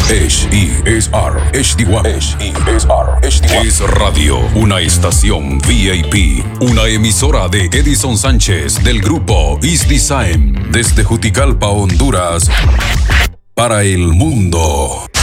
HESR HD1. HESR HD1. Es Radio, una estación VIP. Una emisora de Edison Sánchez del grupo East Design. Desde Juticalpa, Honduras. Para el mundo.